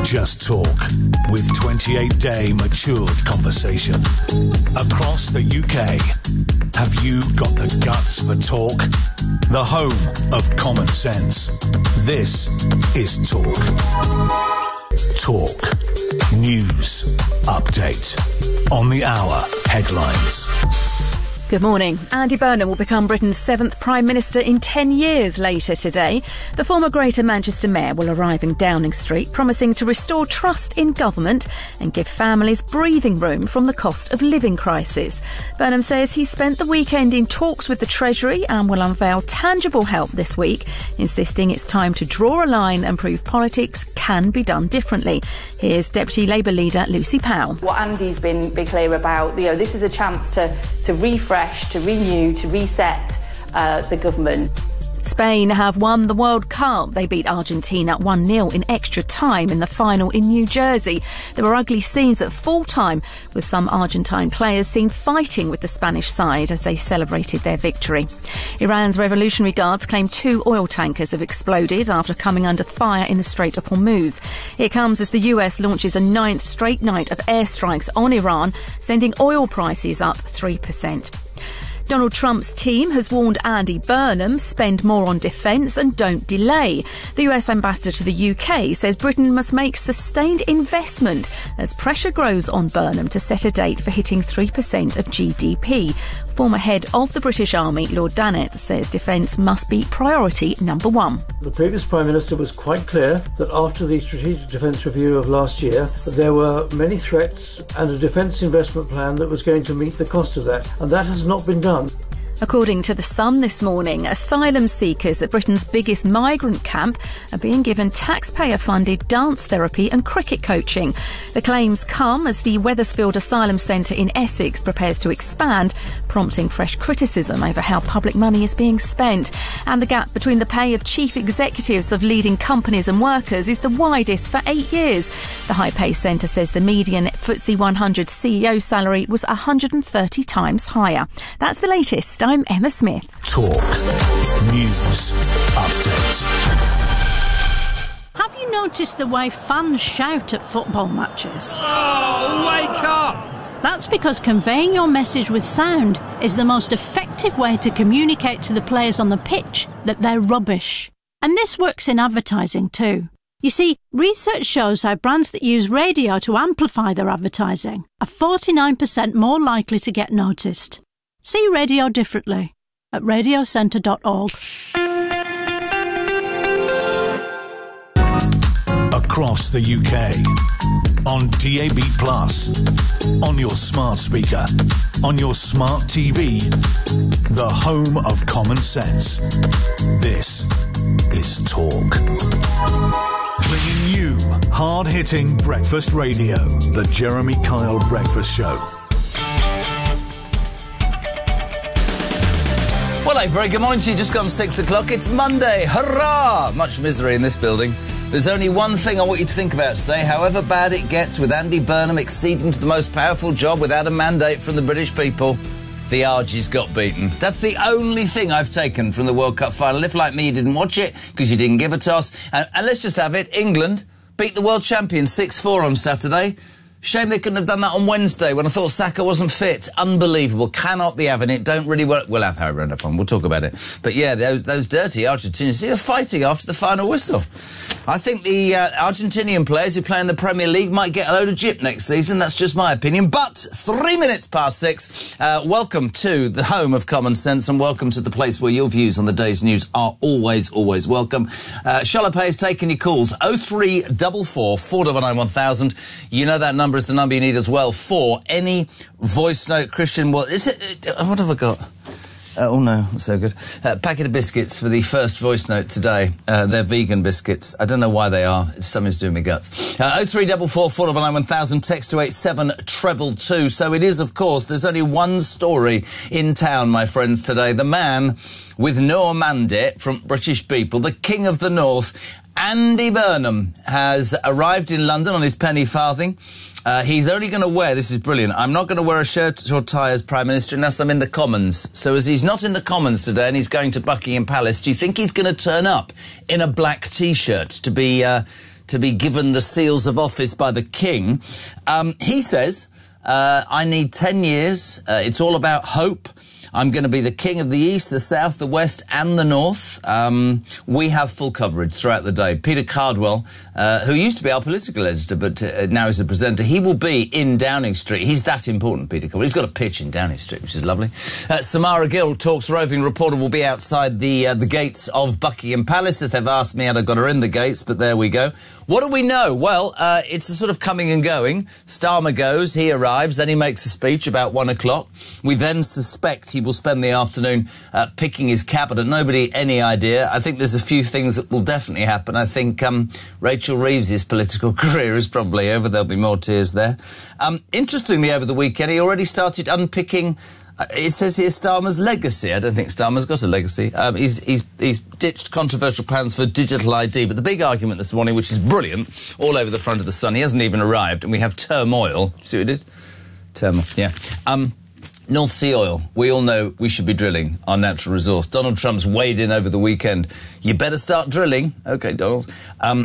Just talk with 28-day matured conversation. Across the UK, have you got the guts for talk? The home of common sense. This is Talk. Talk. News. Update. On the hour. Headlines. Good morning. Andy Burnham will become Britain's 7th Prime Minister in 10 years later today. The former Greater Manchester Mayor will arrive in Downing Street, promising to restore trust in government and give families breathing room from the cost of living crisis. Burnham says he spent the weekend in talks with the Treasury and will unveil tangible help this week, insisting it's time to draw a line and prove politics can be done differently. Here's Deputy Labour leader Lucy Powell. What Andy's been clear about, this is a chance to refresh, to renew, to reset the government. Spain have won the World Cup. They beat Argentina 1-0 in extra time in the final in New Jersey. There were ugly scenes at full-time, with some Argentine players seen fighting with the Spanish side as they celebrated their victory. Iran's Revolutionary Guards claim 2 oil tankers have exploded after coming under fire in the Strait of Hormuz. It comes as the US launches a 9th straight night of airstrikes on Iran, sending oil prices up 3%. Donald Trump's team has warned Andy Burnham, spend more on defence and don't delay. The US ambassador to the UK says Britain must make sustained investment as pressure grows on Burnham to set a date for hitting 3% of GDP. Former head of the British Army, Lord Dannatt, says defence must be priority number one. The previous Prime Minister was quite clear that after the Strategic Defence Review of last year, there were many threats and a defence investment plan that was going to meet the cost of that, and that has not been done. According to The Sun this morning, asylum seekers at Britain's biggest migrant camp are being given taxpayer-funded dance therapy and cricket coaching. The claims come as the Wethersfield Asylum Centre in Essex prepares to expand, prompting fresh criticism over how public money is being spent. And the gap between the pay of chief executives of leading companies and workers is the widest for 8 years. The High Pay Centre says the median FTSE 100 CEO salary was 130 times higher. That's the latest. I'm Emma Smith. Talk. News. Update. Have you noticed the way fans shout at football matches? Oh, wake up! That's because conveying your message with sound is the most effective way to communicate to the players on the pitch that they're rubbish. And this works in advertising too. You see, research shows how brands that use radio to amplify their advertising are 49% more likely to get noticed. See radio differently at radiocentre.org. Across the UK, on DAB+, on your smart speaker, on your smart TV, the home of common sense. This is Talk. Bringing you hard-hitting breakfast radio, the Jeremy Kyle Breakfast Show. Well, a very good morning to you. Just gone 6 o'clock. It's Monday. Hurrah! Much misery in this building. There's only one thing I want you to think about today, however bad it gets with Andy Burnham acceding to the most powerful job without a mandate from the British people. The Argies got beaten. That's the only thing I've taken from the World Cup final. If, like me, you didn't watch it because you didn't give a toss. And let's just have it. England beat the world champions 6-4 on Saturday. Shame they couldn't have done that on Wednesday when I thought Saka wasn't fit. Unbelievable. Cannot be having it. Don't really work. We'll have Harry Redknapp on. We'll talk about it. But yeah, those dirty Argentinians. See, they're fighting after the final whistle. I think the Argentinian players who play in the Premier League might get a load of gyp next season. That's just my opinion. But 3 minutes past 6. Welcome to the home of common sense and welcome to the place where your views on the day's news are always, always welcome. Charlotte Pay is taking your calls. 0344 499 1000. You know that number is the number you need as well for any voice note. Christian, what is it? What have I got? Oh no, not so good. Packet of biscuits for the first voice note today. They're vegan biscuits. I don't know why they are. It's something to do with my guts. 0344 499 1000. Text to 87222. So it is, of course, there's only one story in town, my friends, today. The man with no mandate from British people, the King of the North, Andy Burnham has arrived in London on his penny farthing. He's only going to wear, this is brilliant, I'm not going to wear a shirt or tie as Prime Minister unless I'm in the Commons. So as he's not in the Commons today and he's going to Buckingham Palace, do you think he's going to turn up in a black T-shirt to be given the seals of office by the King? He says, I need 10 years. It's all about hope. I'm going to be the king of the East, the South, the West and the North. We have full coverage throughout the day. Peter Cardwell, who used to be our political editor, but now is a presenter, he will be in Downing Street. He's that important, Peter Cardwell. He's got a pitch in Downing Street, which is lovely. Samara Gill, Talk's roving reporter, will be outside the gates of Buckingham Palace. If they've asked me, I'd have got her in the gates, but there we go. What do we know? Well, it's a sort of coming and going. Starmer goes, he arrives, then he makes a speech about 1 o'clock. We then suspect he will spend the afternoon picking his cabinet. Nobody any idea. I think there's a few things that will definitely happen. I think Rachel Reeves's political career is probably over. There'll be more tears there. Interestingly, over the weekend, he already started unpicking... it says here Starmer's legacy. I don't think Starmer's got a legacy. He's ditched controversial plans for digital ID, but the big argument this morning, which is brilliant, all over the front of the Sun, he hasn't even arrived, and we have turmoil. See what he did? Turmoil, yeah. North Sea oil. We all know we should be drilling our natural resource. Donald Trump's weighed in over the weekend. You better start drilling. OK, Donald.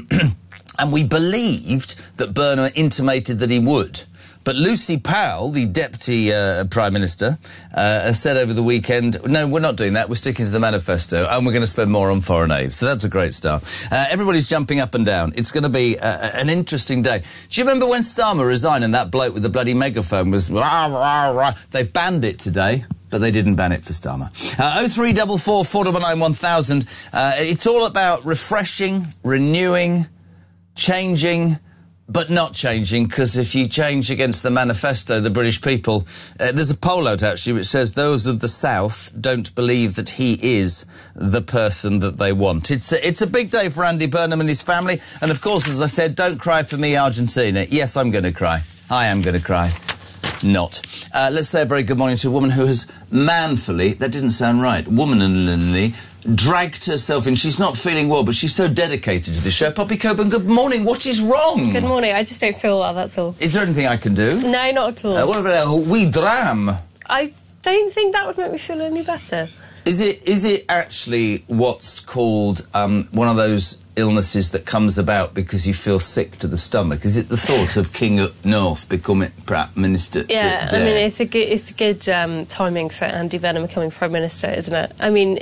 And we believed that Burnham intimated that he would. But Lucy Powell, the Deputy Prime Minister, said over the weekend, no, we're not doing that, we're sticking to the manifesto, and we're going to spend more on foreign aid. So that's a great start. Everybody's jumping up and down. It's going to be an interesting day. Do you remember when Starmer resigned and that bloke with the bloody megaphone was... rah, rah, rah. They've banned it today, but they didn't ban it for Starmer. 0344 499 1000. It's all about refreshing, renewing, changing... but not changing, because if you change against the manifesto, the British people... there's a poll out, actually, which says those of the South don't believe that he is the person that they want. It's a big day for Andy Burnham and his family. And, of course, as I said, don't cry for me, Argentina. Yes, I'm going to cry. I am going to cry. Not. Let's say a very good morning to a woman who has manfully... that didn't sound right. Womanly... dragged herself in. She's not feeling well, but she's so dedicated to the show. Poppy Coburn, good morning. What is wrong? Good morning. I just don't feel well, that's all. Is there anything I can do? No, not at all. What about a wee dram? I don't think that would make me feel any better. Is it actually what's called one of those illnesses that comes about because you feel sick to the stomach? Is it the thought of King of North becoming Prime Minister? Yeah, I mean, it's a good timing for Andy Burnham becoming Prime Minister, isn't it? I mean,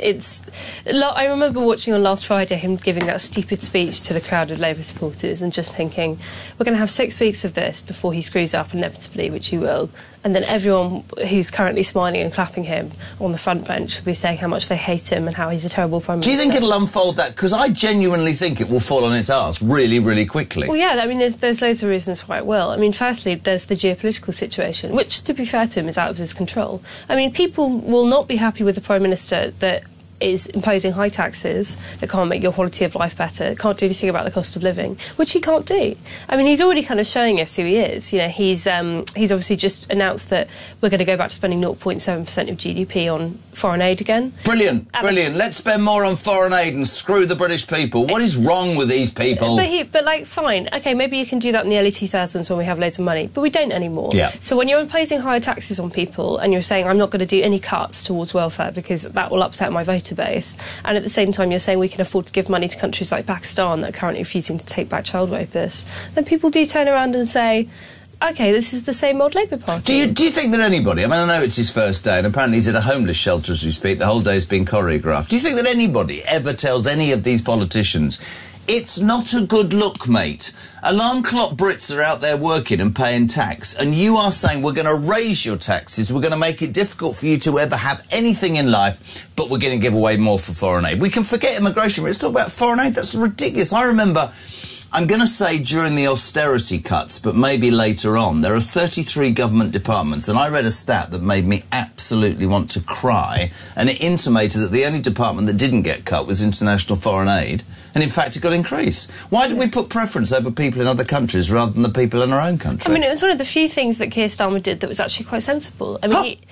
I remember watching on last Friday him giving that stupid speech to the crowd of Labour supporters and just thinking, we're going to have 6 weeks of this before he screws up inevitably, which he will. And then everyone who's currently smiling and clapping him on the front bench will be saying how much they hate him and how he's a terrible Prime Minister. Do you think it'll unfold that? Because I genuinely think it will fall on its arse really, really quickly. Well, yeah, I mean, there's loads of reasons why it will. I mean, firstly, there's the geopolitical situation, which, to be fair to him, is out of his control. I mean, people will not be happy with the Prime Minister that is imposing high taxes, that can't make your quality of life better, can't do anything about the cost of living, which he can't do. I mean, he's already kind of showing us who he is. You know, he's obviously just announced that we're going to go back to spending 0.7% of GDP on foreign aid again. Brilliant, brilliant. Let's spend more on foreign aid and screw the British people. What is wrong with these people? But like, fine, OK, maybe you can do that in the early 2000s when we have loads of money, but we don't anymore. Yeah. So when you're imposing higher taxes on people and you're saying, I'm not going to do any cuts towards welfare because that will upset my voter base, and at the same time you're saying we can afford to give money to countries like Pakistan that are currently refusing to take back child rapists, then people do turn around and say, OK, this is the same old Labour Party. Do you think that anybody... I mean, I know it's his first day, and apparently he's at a homeless shelter as we speak. The whole day's been choreographed. Do you think that anybody ever tells any of these politicians, it's not a good look, mate? Alarm clock Brits are out there working and paying tax, and you are saying we're going to raise your taxes, we're going to make it difficult for you to ever have anything in life, but we're going to give away more for foreign aid. We can forget immigration, but let's talk about foreign aid. That's ridiculous. I remember... I'm going to say during the austerity cuts, but maybe later on, there are 33 government departments, and I read a stat that made me absolutely want to cry, and it intimated that the only department that didn't get cut was international foreign aid, and in fact it got increased. Why did we put preference over people in other countries rather than the people in our own country? I mean, it was one of the few things that Keir Starmer did that was actually quite sensible. I mean,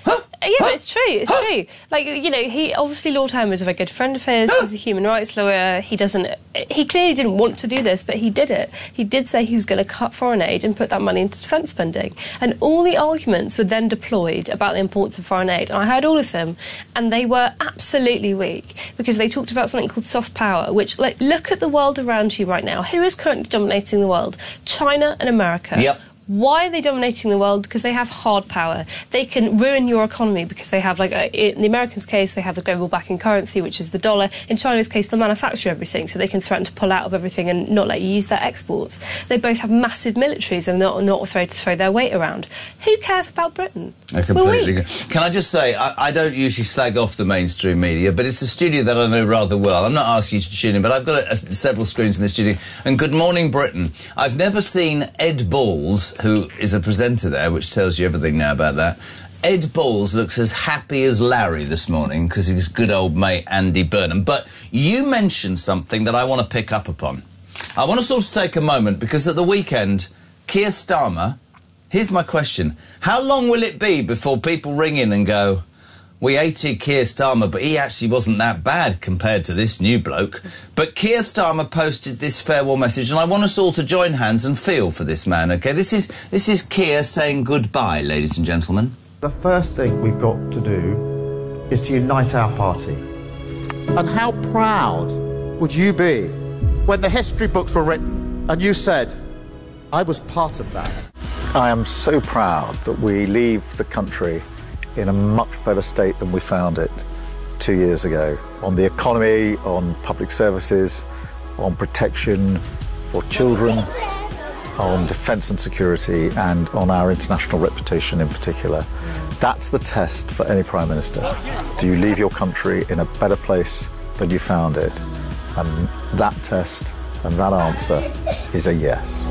Yeah, but it's true. It's true. Like, you know, he obviously Lord Herman is a very good friend of his. He's a human rights lawyer. He clearly didn't want to do this, but he did it. He did say he was going to cut foreign aid and put that money into defence spending. And all the arguments were then deployed about the importance of foreign aid. And I heard all of them, and they were absolutely weak because they talked about something called soft power, which, like, look at the world around you right now. Who is currently dominating the world? China and America. Yep. Why are they dominating the world? Because they have hard power. They can ruin your economy because they have, like, in the Americans' case, they have the global backing currency, which is the dollar. In China's case, they manufacture everything, so they can threaten to pull out of everything and not let you use their exports. They both have massive militaries and they're not afraid to throw their weight around. Who cares about Britain? I completely agree. Can I just say, I don't usually slag off the mainstream media, but it's a studio that I know rather well. I'm not asking you to tune in, but I've got several screens in the studio. And Good Morning Britain. I've never seen Ed Balls, who is a presenter there, which tells you everything now about that. Ed Balls looks as happy as Larry this morning because of his good old mate Andy Burnham. But you mentioned something that I want to pick up upon. I want to sort of take a moment because at the weekend, Keir Starmer, here's my question. How long will it be before people ring in and go, we hated Keir Starmer, but he actually wasn't that bad compared to this new bloke. But Keir Starmer posted this farewell message, and I want us all to join hands and feel for this man, OK? This is Keir saying goodbye, ladies and gentlemen. The first thing we've got to do is to unite our party. And how proud would you be when the history books were written and you said, I was part of that? I am so proud that we leave the country in a much better state than we found it 2 years ago. On the economy, on public services, on protection for children, on defence and security, and on our international reputation in particular. That's the test for any Prime Minister. Do you leave your country in a better place than you found it? And that test and that answer is a yes.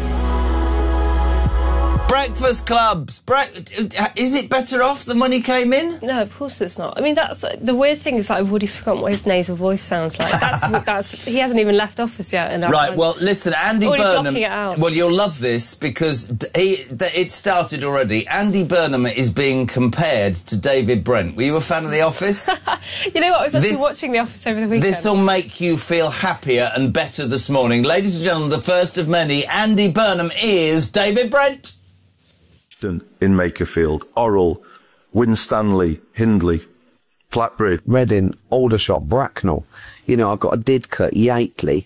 Breakfast clubs. Is it better off than when he came in? No, of course it's not. I mean, that's the weird thing is that I've already forgotten what his nasal voice sounds like. That's he hasn't even left office yet. And right. Well, listen, Andy Burnham. Blocking it out. Well, you'll love this because it started already. Andy Burnham is being compared to David Brent. Were you a fan of The Office? You know what? I was actually watching The Office over the weekend. This will make you feel happier and better this morning, ladies and gentlemen. The first of many. Andy Burnham is David Brent. In Makerfield, Orrell, Winstanley, Hindley, Blackbridge, Reading, Aldershot, Bracknell. You know, I've got a Didcot, Yateley.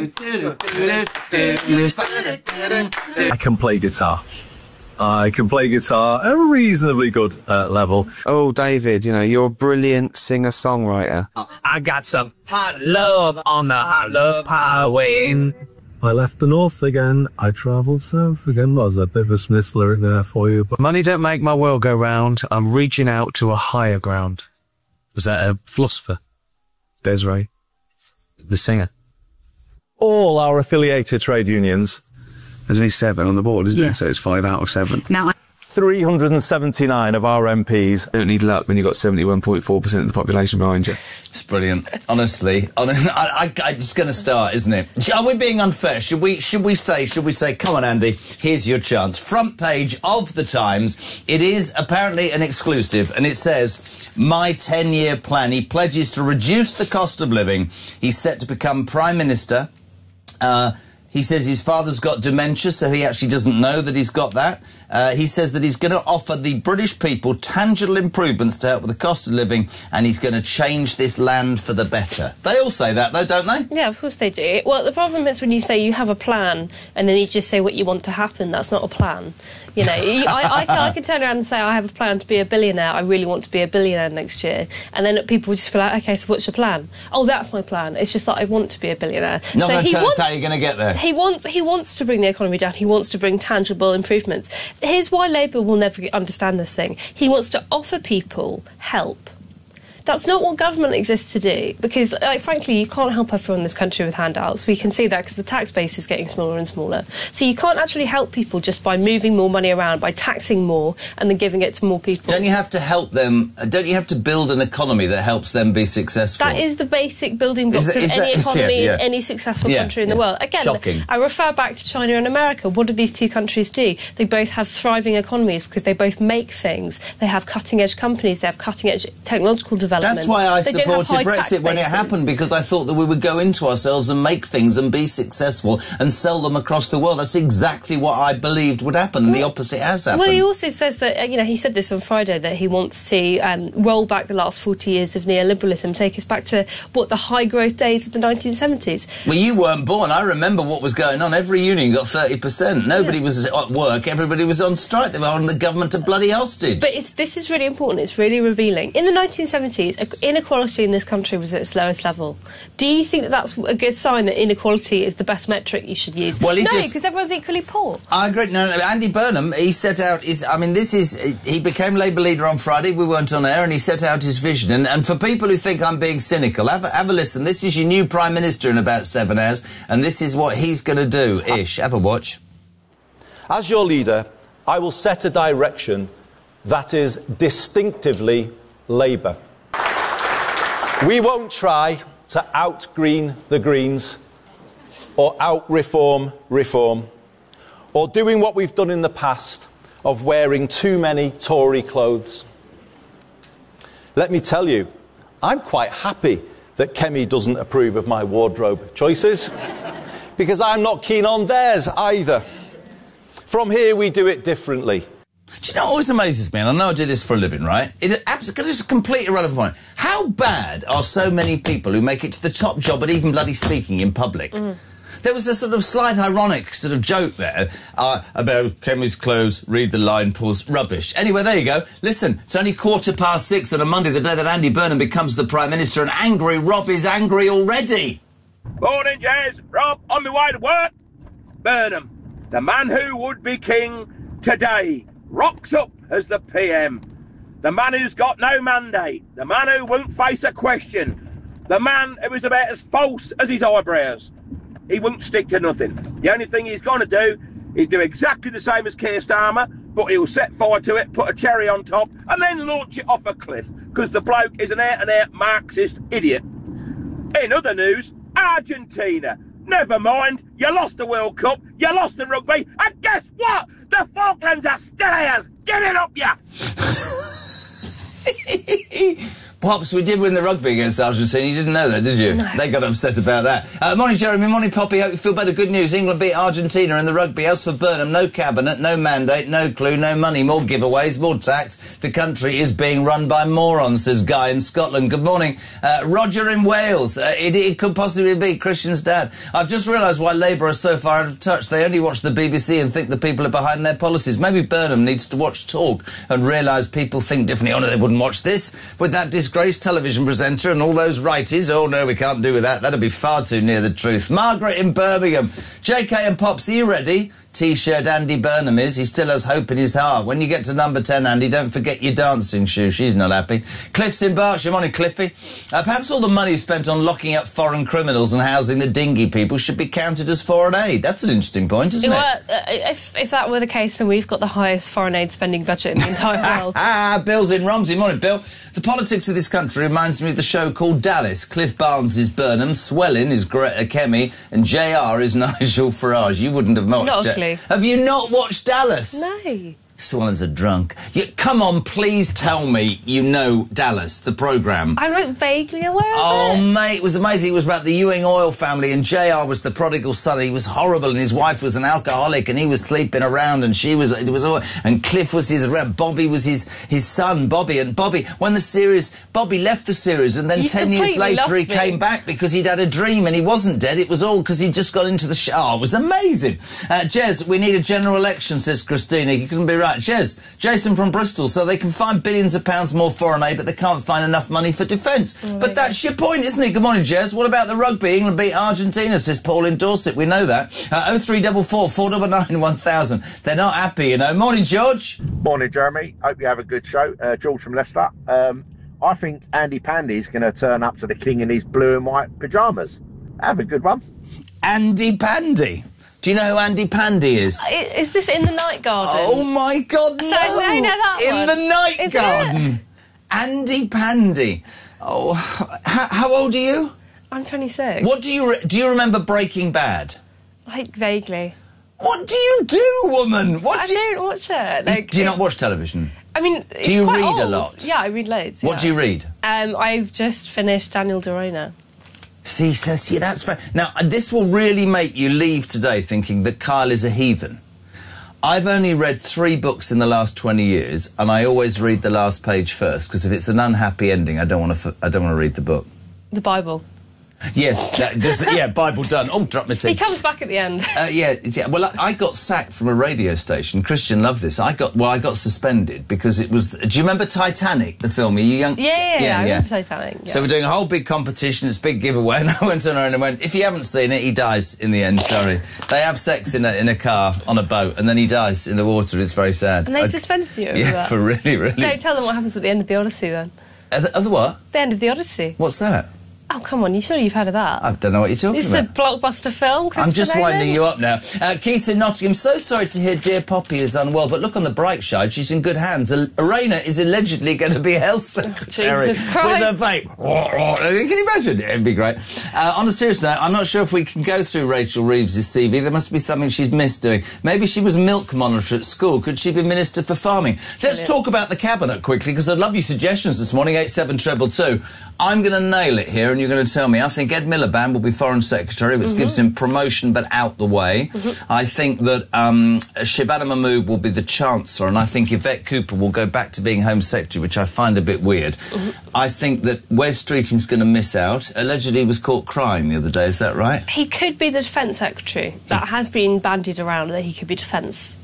I can play guitar. I can play guitar at a reasonably good level. Oh, David, you know, you're a brilliant singer-songwriter. I got some hot love on the hot love highway. I left the north again, I travelled south again. There's a bit of a Smith's lyric there for you. But money don't make my world go round. I'm reaching out to a higher ground. Was that a philosopher? Desiree. The singer. All our affiliated trade unions. There's only 7 on the board, isn't it? So it's 5 out of 7. Now 379 of our MPs. You don't need luck when you've got 71.4% of the population behind you. It's brilliant. Honestly. I'm just going to start, isn't it? Are we being unfair? Should we say, come on, Andy, here's your chance. Front page of The Times. It is apparently an exclusive, and it says, my 10-year plan. He pledges to reduce the cost of living. He's set to become Prime Minister. He says his father's got dementia, so he actually doesn't know that he's got that. He says that he's going to offer the British people tangible improvements to help with the cost of living, and he's going to change this land for the better. They all say that, though, don't they? Yeah, of course they do. Well, the problem is when you say you have a plan and then you just say what you want to happen, that's not a plan. You know, I can turn around and say, I have a plan to be a billionaire. I really want to be a billionaire next year. And then people just feel like, OK, so what's your plan? Oh, that's my plan. It's just that I want to be a billionaire. Not going to tell us how you're going to get there. He wants to bring the economy down. He wants to bring tangible improvements. Here's why Labour will never understand this thing. He wants to offer people help. That's not what government exists to do, because, frankly, you can't help everyone in this country with handouts. We can see that because the tax base is getting smaller and smaller. So you can't actually help people just by moving more money around, by taxing more and then giving it to more people. Don't you have to help them? Don't you have to build an economy that helps them be successful? That is the basic building blocks of any economy in any successful country in the world. Again, shocking. I refer back to China and America. What do these two countries do? They both have thriving economies because they both make things. They have cutting-edge companies. They have cutting-edge technological development. That's why I supported Brexit when it happened, because I thought that we would go into ourselves and make things and be successful and sell them across the world. That's exactly what I believed would happen, and the opposite has happened. Well, he also says that, he said this on Friday, that he wants to roll back the last 40 years of neoliberalism, take us back to, the high-growth days of the 1970s. Well, you weren't born. I remember what was going on. Every union got 30%. Nobody was at work. Everybody was on strike. They were holding the government to bloody hostage. But this is really important. It's really revealing. In the 1970s, inequality in this country was at its lowest level. Do you think that that's a good sign that inequality is the best metric you should use? Well, no, because everyone's equally poor. I agree. No, Andy Burnham, he set out he became Labour leader on Friday. We weren't on air, and he set out his vision. And for people who think I'm being cynical, have a listen. This is your new Prime Minister in about 7 hours, and this is what he's going to do. Ish, have a watch. As your leader, I will set a direction that is distinctively Labour. We won't try to out-green the Greens or out-reform reform, or doing what we've done in the past of wearing too many Tory clothes. Let me tell you, I'm quite happy that Kemi doesn't approve of my wardrobe choices, because I'm not keen on theirs either. From here, we do it differently. Do you know what always amazes me? And I know I do this for a living, right? It's a complete irrelevant point. How bad are so many people who make it to the top job at even bloody speaking in public? There was a sort of slight ironic sort of joke there about Kemi's clothes, read the line, pause, rubbish. Anyway, there you go. Listen, it's only 6:15 on a Monday, the day that Andy Burnham becomes the Prime Minister, and angry Rob is angry already. Morning, Jez. Rob, on my way to work. Burnham, the man who would be king today, rocks up as the PM. The man who's got no mandate. The man who won't face a question. The man who is about as false as his eyebrows. He won't stick to nothing. The only thing he's going to do is do exactly the same as Keir Starmer, but he'll set fire to it, put a cherry on top, and then launch it off a cliff, because the bloke is an out-and-out Marxist idiot. In other news, Argentina. Never mind, you lost the World Cup, you lost the rugby, and guess what? The Falklands are still ours. Get it up, ya! Pops, we did win the rugby against Argentina. You didn't know that, did you? No. They got upset about that. Morning, Jeremy. Morning, Poppy. Hope you feel better. Good news. England beat Argentina in the rugby. As for Burnham, no cabinet, no mandate, no clue, no money, more giveaways, more tax. The country is being run by morons, says Guy in Scotland. Good morning. Roger in Wales. It could possibly be Christian's dad. I've just realised why Labour are so far out of touch. They only watch the BBC and think the people are behind their policies. Maybe Burnham needs to watch Talk and realise people think differently. Oh, no, they wouldn't watch this. With that disgraced television presenter and all those righties. Oh, no, we can't do with that. That'd be far too near the truth. Margaret in Birmingham. JK and Pops, are you ready? T-shirt Andy Burnham is. He still has hope in his heart. When you get to number 10, Andy, don't forget your dancing shoes. She's not happy. Cliff's in Berkshire. Morning, Cliffy. Perhaps all the money spent on locking up foreign criminals and housing the dingy people should be counted as foreign aid. That's an interesting point, isn't it? If that were the case, then we've got the highest foreign aid spending budget in the entire world. Bill's in Romsey. Morning, Bill. The politics of this country reminds me of the show called Dallas. Cliff Barnes is Burnham, Swelling is Greta Kemi, and JR is Nigel Farage. You wouldn't have watched Not a it. clue. Have you not watched Dallas? No. Swans are drunk. Come on, please tell me you know Dallas, the programme. I'm like vaguely aware of it. Oh, mate, it was amazing. It was about the Ewing oil family, and JR was the prodigal son. He was horrible, and his wife was an alcoholic, and he was sleeping around, and and Cliff was Bobby was his son, Bobby. And Bobby, Bobby left the series, and then 10 years later he came back because he'd had a dream, and he wasn't dead. It was all because he'd just got into the show. Oh, it was amazing. Jez, we need a general election, says Christina. You couldn't be right. Jez, Jason from Bristol, so they can find billions of pounds more foreign aid, but they can't find enough money for defence. But that's your point, isn't it? Good morning, Jez. What about the rugby? England beat Argentina, says Paul in Dorset. We know that. 0344 499 1000. They're not happy, you know. Morning, George. Morning, Jeremy. Hope you have a good show. George from Leicester. I think Andy Pandy's going to turn up to the King in his blue and white pyjamas. Have a good one. Andy Pandy? Do you know who Andy Pandy is? Is this In the Night Garden? Oh, my God, no! I know that In one. the Night Is Garden. it? Andy Pandy. Oh, how old are you? I'm 26. What do you remember Breaking Bad? Like, vaguely. What do you do, woman? I don't watch it. Like, do you not watch television? I mean, it's do you quite read a old. lot? Yeah, I read loads. What do you read? I've just finished Daniel Deroner. See, says to you, that's fair. Now, this will really make you leave today thinking that Kyle is a heathen. I've only read 3 books in the last 20 years, and I always read the last page first, because if it's an unhappy ending, I don't want to read the book. The Bible. Yes, Bible done. Oh, drop my tea. He comes back at the end. Yeah. Well, I got sacked from a radio station. Christian loved this. I got suspended because it was. Do you remember Titanic, the film? Are you young? Yeah. I remember Titanic. Yeah. So we're doing a whole big competition. It's a big giveaway, and I went on and went, if you haven't seen it, he dies in the end. Sorry, they have sex in a car on a boat, and then he dies in the water. It's very sad. And they suspended you over that. For really. Don't tell them what happens at the end of the Odyssey then. At the what? The end of the Odyssey. What's that? Oh, come on, you've heard of that? I don't know what you're talking about. It's the blockbuster film, I'm just winding you up now. Keith in Nottingham, so sorry to hear dear Poppy is unwell, but look on the bright side, she's in good hands. Arena is allegedly going to be health secretary Jesus Christ. with a vape. Can you imagine? It'd be great. On a serious note, I'm not sure if we can go through Rachel Reeves' CV. There must be something she's missed doing. Maybe she was milk monitor at school. Could she be Minister for Farming? Let's talk about the Cabinet quickly, because I'd love your suggestions this morning, 87222. I'm going to nail it here, and you're going to tell me. I think Ed Miliband will be Foreign Secretary, which gives him promotion but out the way. I think that Shabana Mahmood will be the Chancellor, and I think Yvette Cooper will go back to being Home Secretary, which I find a bit weird. I think that Wes Streeting's going to miss out. Allegedly he was caught crying the other day, is that right? He could be the Defence Secretary. That has been bandied around, that he could be Defence.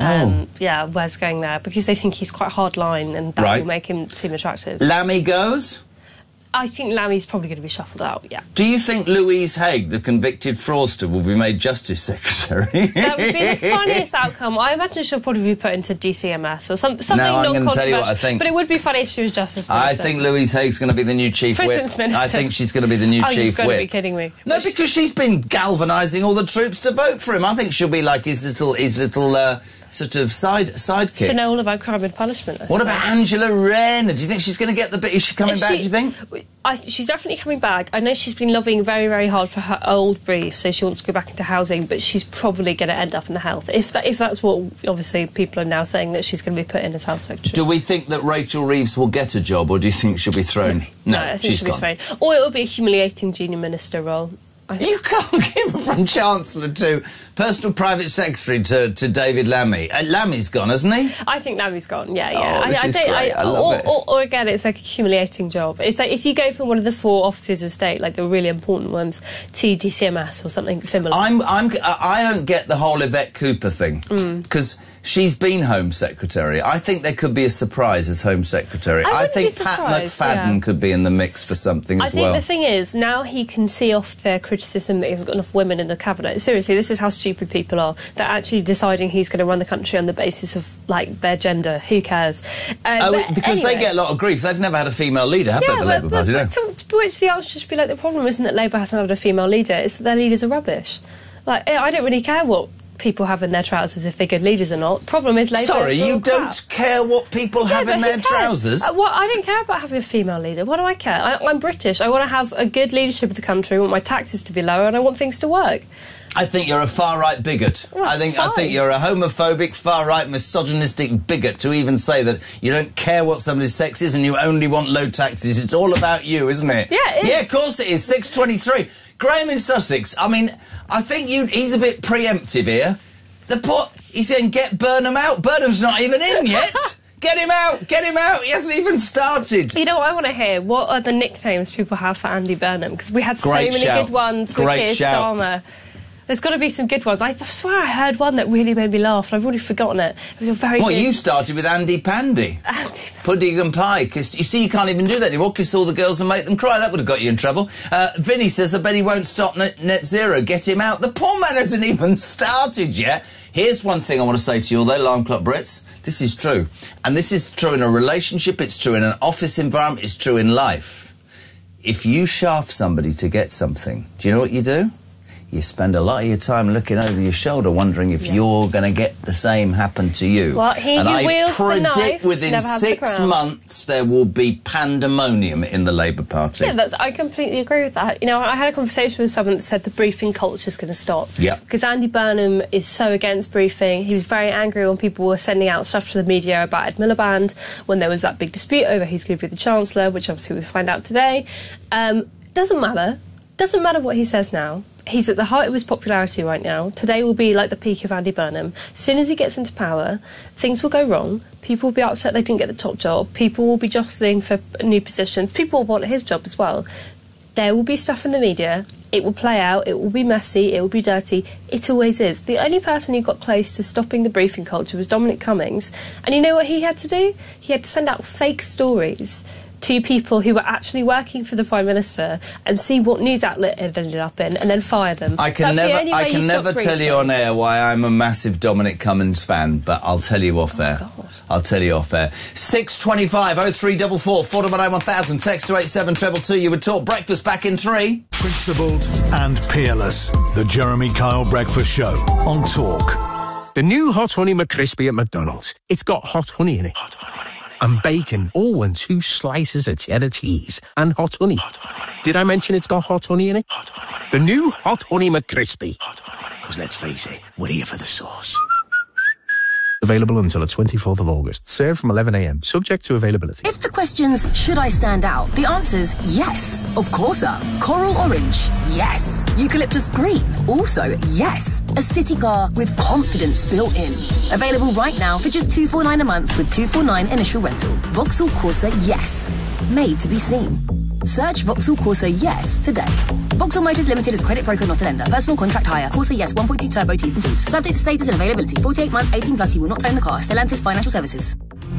Yeah, Wes going there, because they think he's quite hard line, and that will make him seem attractive. Lammy goes? I think Lammy's probably going to be shuffled out, yeah. Do you think Louise Haigh, the convicted fraudster, will be made Justice Secretary? That would be the funniest outcome. I imagine she'll probably be put into DCMS or something I'm going to non-controversial. tell you what I think. But it would be funny if she was Justice Minister. I think Louise Haig's going to be the new Chief Whip. Prisons Minister. I think she's going to be the new Chief Whip. You've got to be Whip. kidding me. No, because she's been galvanising all the troops to vote for him. I think she'll be like his little sort of sidekick. She'll know all about crime and punishment. What about Angela Rayner? Do you think she's going to get the bit? Is she coming back, do you think? She's definitely coming back. I know she's been lobbying very, very hard for her old brief, so she wants to go back into housing, but she's probably going to end up in the health. If that's what, obviously, people are now saying, that she's going to be put in as health secretary. Do we think that Rachel Reeves will get a job, or do you think she'll be thrown? No, I think she'll be thrown. Or it will be a humiliating junior minister role. You can't give her from Chancellor to Personal Private Secretary to David Lammy. Lammy's gone, hasn't he? I think Lammy's gone, yeah. Oh, this is great. I love it. Or again, it's like a humiliating job. It's like if you go from one of the 4 offices of state, like the really important ones, to DCMS or something similar. I don't get the whole Yvette Cooper thing, because she's been Home Secretary. I think there could be a surprise as Home Secretary. I think Pat McFadden could be in the mix for something as well. I think the thing is, now he can see off their criticism that he's got enough women in the cabinet. Seriously, this is how stupid people are. They're actually deciding who's going to run the country on the basis of, like, their gender. Who cares? Because they get a lot of grief. They've never had a female leader, have they, the Labour Party? No. To which the answer should be, like, the problem isn't that Labour hasn't had a female leader, it's that their leaders are rubbish. Like, I don't really care what people have in their trousers, if they're good leaders or not. Problem is Labour... Sorry, you don't care what people have in their trousers? I don't care about having a female leader. What do I care? I'm British. I want to have a good leadership of the country. I want my taxes to be lower, and I want things to work. I think you're a far-right bigot. Well, I think you're a homophobic, far-right, misogynistic bigot to even say that you don't care what somebody's sex is and you only want low taxes. It's all about you, isn't it? Yeah, it is. Yeah, of course it is. 6:23. Graham in Sussex. I mean, I think he's a bit preemptive here. He's saying, get Burnham out. Burnham's not even in yet. Get him out! Get him out! He hasn't even started. You know what I want to hear? What are the nicknames people have for Andy Burnham? Because we had so many good ones with Keir Starmer. There's got to be some good ones. I swear I heard one that really made me laugh, and I've already forgotten it. It was a very good... you started with Andy Pandy. Pudding and pie, because you see you can't even do that anymore, kiss all the girls and make them cry. That would have got you in trouble. Vinny says, I bet he won't stop net zero. Get him out. The poor man hasn't even started yet. Here's one thing I want to say to you all, though, Alarm Clock Brits. This is true. And this is true in a relationship, it's true in an office environment, it's true in life. If you shaft somebody to get something, do you know what you do? You spend a lot of your time looking over your shoulder wondering if you're going to get the same happen to you. Well, and I predict within 6 months there will be pandemonium in the Labour Party. Yeah, I completely agree with that. You know, I had a conversation with someone that said the briefing culture is going to stop. Yeah. Because Andy Burnham is so against briefing. He was very angry when people were sending out stuff to the media about Ed Miliband, when there was that big dispute over who's going to be the Chancellor, which obviously we find out today. Doesn't matter. Doesn't matter what he says now. He's at the height of his popularity right now. Today will be like the peak of Andy Burnham. As soon as he gets into power, things will go wrong. People will be upset they didn't get the top job. People will be jostling for new positions. People will want his job as well. There will be stuff in the media. It will play out. It will be messy. It will be dirty. It always is. The only person who got close to stopping the briefing culture was Dominic Cummings. And you know what he had to do? He had to send out fake stories to people who were actually working for the Prime Minister and see what news outlet it ended up in and then fire them. I can never tell you on air why I'm a massive Dominic Cummings fan, but I'll tell you off air. I'll tell you off air. 625 0344 419 1000. Text to 87222. You would talk. Breakfast back in 3. Principled and peerless. The Jeremy Kyle Breakfast Show on Talk. The new Hot Honey McCrispy at McDonald's. It's got hot honey in it. Hot honey. And bacon, and 2 slices of cheddar cheese, and hot honey. Did I mention it's got hot honey in it? Hot honey. The new Hot Honey McCrispy. Because let's face it, we're here for the sauce. Available until the 24th of August. Served from 11 a.m. Subject to availability. If the question's, should I stand out? The answer's yes. Of course. Coral orange? Yes. Eucalyptus green? Also yes. A city car with confidence built in. Available right now for just $249 a month with $249 initial rental. Vauxhall Corsa Yes. Made to be seen. Search Vauxhall Corsa Yes today. Vauxhall Motors Limited is credit broker, not a lender. Personal contract hire. Corsa Yes 1.2 turbo T's and C's. Subject to status and availability. 48 months, 18 plus. You will not own the car. Stellantis Financial Services.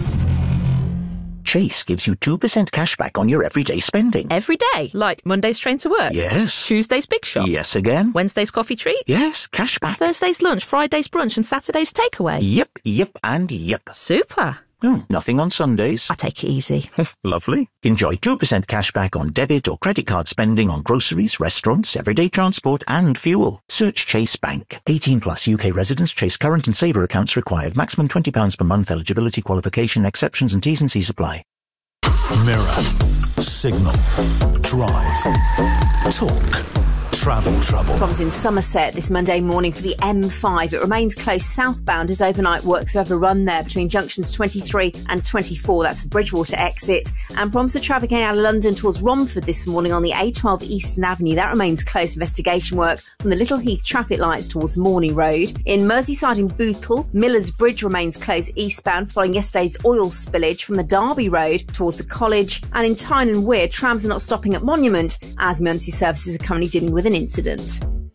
Chase gives you 2% cash back on your everyday spending. Every day? Like Monday's train to work? Yes. Tuesday's big shop? Yes again. Wednesday's coffee treat? Yes, cash back. Thursday's lunch, Friday's brunch and Saturday's takeaway? Yep, and yep. Super. Nothing on Sundays. I take it easy. Lovely. Enjoy 2% cash back on debit or credit card spending on groceries, restaurants, everyday transport and fuel. Search Chase Bank. 18 plus UK residents. Chase current and saver accounts required. Maximum £20 per month. Eligibility qualification exceptions and T's and C's apply. Mirror, Signal, Drive, Talk, Travel Trouble. Problems in Somerset this Monday morning for the M5. It remains closed southbound as overnight works have overrun there between junctions 23 and 24. That's the Bridgewater exit. And problems with traffic out of London towards Romford this morning on the A12 Eastern Avenue. That remains closed. Investigation work from the Little Heath traffic lights towards Morney Road. In Merseyside in Bootle, Miller's Bridge remains closed eastbound following yesterday's oil spillage from the Derby Road towards the college. And in Tyne and Wear, trams are not stopping at Monument as emergency services are currently dealing with an incident.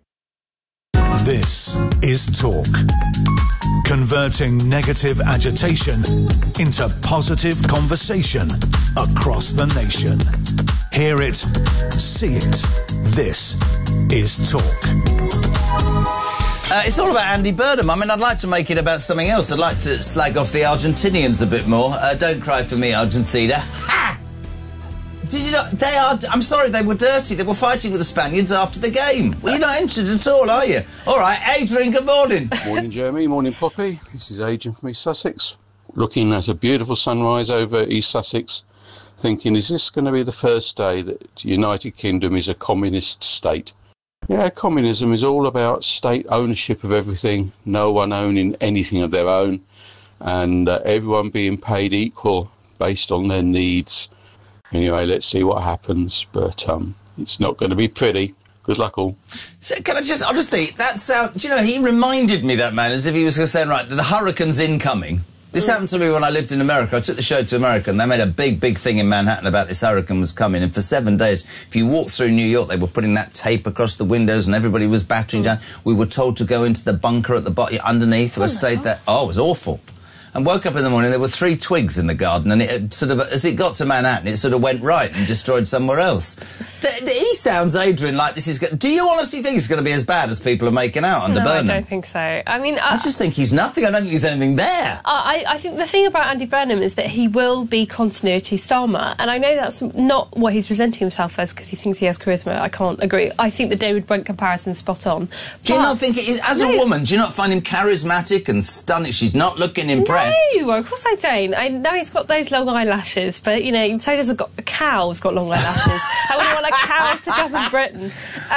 This is Talk. Converting negative agitation into positive conversation across the nation. Hear it, see it. This is Talk. It's all about Andy Burnham. I mean, I'd like to make it about something else. I'd like to slag off the Argentinians a bit more. Don't cry for me, Argentina. Ha! Did you not? They are. I'm sorry, they were dirty. They were fighting with the Spaniards after the game. Well, you're not interested at all, are you? All right, Adrian, good morning. Morning, Jeremy. Morning, Poppy. This is Adrian from East Sussex. Looking at a beautiful sunrise over East Sussex, thinking, is this going to be the first day that the United Kingdom is a communist state? Yeah, communism is all about state ownership of everything, no one owning anything of their own, and everyone being paid equal based on their needs. Anyway, let's see what happens, but it's not going to be pretty. Good luck all. So can I just, honestly, that sound, do you know, he reminded me, that man, as if he was going to say, right, the hurricane's incoming. This happened to me when I lived in America. I took the show to America, and they made a big, big thing in Manhattan about this hurricane was coming. And for 7 days, if you walked through New York, they were putting that tape across the windows, and everybody was battering down. We were told to go into the bunker at the bottom, underneath. I stayed there. Oh, it was awful. And woke up in the morning, there were 3 twigs in the garden, and it sort of, as it got to Manhattan, it sort of went right and destroyed somewhere else. He sounds, Adrian, like this is... Do you honestly think it's going to be as bad as people are making out under Burnham? No, I don't think so. I mean... I just think he's nothing. I don't think there's anything there. I think the thing about Andy Burnham is that he will be continuity Starmer, and I know that's not what he's presenting himself as because he thinks he has charisma. I can't agree. I think the David Brent comparison's spot on. Do you not think it is... As a woman, do you not find him charismatic and stunning? She's not looking impressed. No, of course I don't. I know he's got those long eyelashes, but, you know, so does a cow's got long eyelashes. I wouldn't want a cow to govern Britain.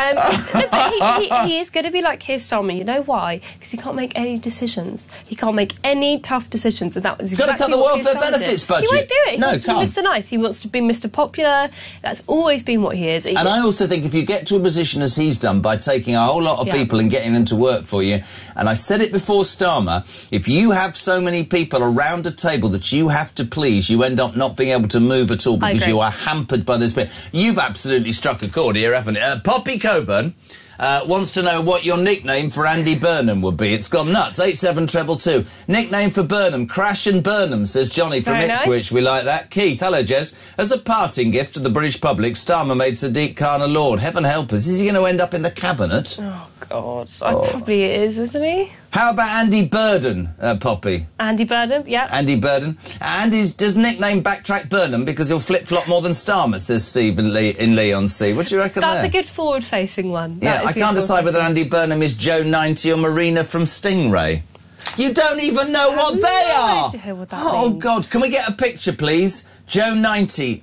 No, but he is going to be like Keir Starmer. You know why? Because he can't make any decisions. He can't make any tough decisions, and that was exactly got to cut the welfare benefits budget. He won't do it. He wants to be Mr. Nice. He wants to be Mr. Popular. That's always been what he is. And I also think if you get to a position as he's done by taking a whole lot of people and getting them to work for you, and I said it before Starmer, if you have so many people around a table that you have to please, you end up not being able to move at all because you are hampered by this bit. You've absolutely struck a chord here, haven't you? Poppy Coburn wants to know what your nickname for Andy Burnham would be. It's gone nuts. 87222. Nickname for Burnham, Crash and Burnham, says Johnny from Ipswich. Nice. We like that. Keith, hello, Jez. As a parting gift to the British public, Starmer made Sadiq Khan a lord. Heaven help us. Is he going to end up in the cabinet? Oh, God. Probably is, isn't he? How about Andy Burden, Poppy? Andy Burnham, yeah. Andy Burden. And does nickname backtrack Burnham because he'll flip-flop more than Starmer, says Steve in Leon C. What do you reckon That's there? a good forward-facing one. Yeah, I can't decide whether Andy Burnham is Joe 90 or Marina from Stingray. You don't even know what they are! Oh, God. Can we get a picture, please? Joe 90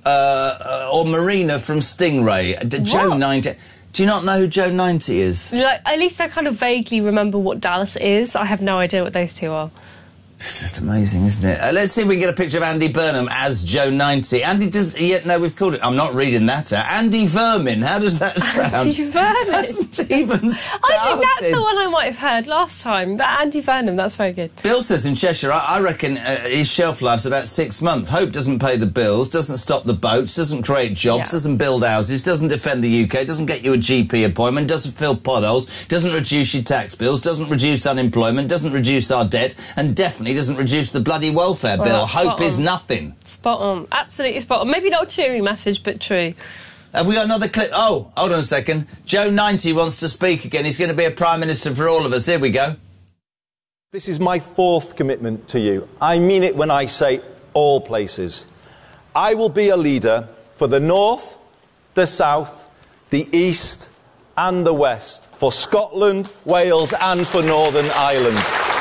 or Marina from Stingray. Joe 90... Do you not know who Joe 90 is? Like, at least I kind of vaguely remember what Dallas is. I have no idea what those two are. It's just amazing, isn't it? Let's see if we can get a picture of Andy Burnham as Joe 90. Andy does... no, we've called it... I'm not reading that out. Andy Vermin. How does that sound? Andy Vermin? Hasn't even started. I think that's the one I might have heard last time. That Andy Vernon, that's very good. Bill says in Cheshire, I reckon his shelf life's about 6 months. Hope doesn't pay the bills, doesn't stop the boats, doesn't create jobs, doesn't build houses, doesn't defend the UK, doesn't get you a GP appointment, doesn't fill potholes, doesn't reduce your tax bills, doesn't reduce unemployment, doesn't reduce our debt, and definitely doesn't reduce the bloody welfare bill. Hope is nothing. Spot on. Absolutely spot on. Maybe not a cheery message, but true. Have we got another clip? Oh, hold on a second. Joe 90 wants to speak again. He's going to be a Prime Minister for all of us. Here we go. This is my 4th commitment to you. I mean it when I say all places. I will be a leader for the North, the South, the East and the West, for Scotland, Wales and for Northern Ireland.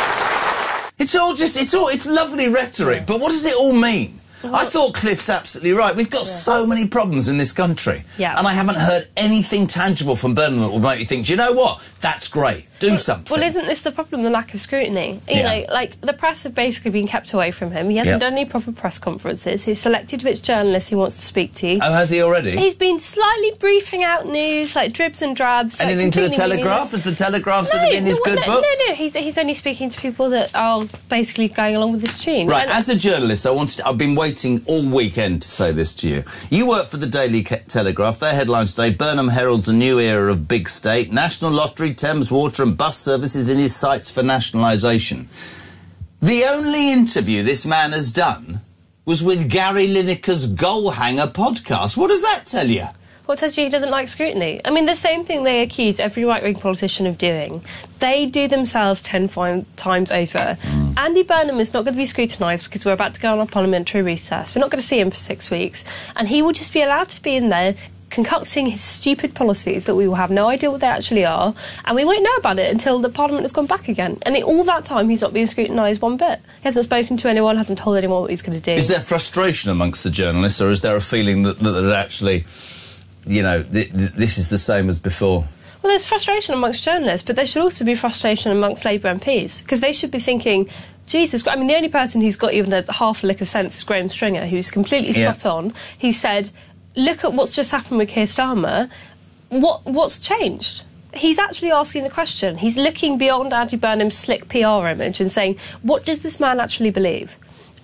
It's lovely rhetoric, but what does it all mean? I thought Cliff's absolutely right. We've got so many problems in this country. Yeah. And I haven't heard anything tangible from Burnham that will make you think, do you know what? That's great. Do something. Well, isn't this the problem, the lack of scrutiny? You know, like, the press have basically been kept away from him. He hasn't done any proper press conferences. He's selected which journalists he wants to speak to. Oh, has he already? He's been slightly briefing out news, like dribs and drabs. Anything to the Telegraph? Has the Telegraph sort of in his good books? No, he's only speaking to people that are basically going along with this tune. Right, as a journalist, I've been waiting all weekend to say this to you. You work for the Daily Telegraph. Their headline today, Burnham heralds a new era of big state. National Lottery, Thames Water and bus services in his sights for nationalisation. The only interview this man has done was with Gary Lineker's Goal Hanger podcast. What does that tell you? What tells you he doesn't like scrutiny? I mean, the same thing they accuse every right-wing politician of doing. They do themselves 10 times over. Andy Burnham is not going to be scrutinised because we're about to go on a parliamentary recess. We're not going to see him for 6 weeks. And he will just be allowed to be in there concocting his stupid policies that we will have no idea what they actually are, and we won't know about it until the Parliament has gone back again. And in all that time, he's not being scrutinised one bit. He hasn't spoken to anyone, hasn't told anyone what he's going to do. Is there frustration amongst the journalists, or is there a feeling that actually, you know, this is the same as before? Well, there's frustration amongst journalists, but there should also be frustration amongst Labour MPs, because they should be thinking, Jesus, I mean, the only person who's got even half a lick of sense is Graham Stringer, who's completely spot on, who said, look at what's just happened with Keir Starmer. What's changed? He's actually asking the question. He's looking beyond Andy Burnham's slick PR image and saying, what does this man actually believe?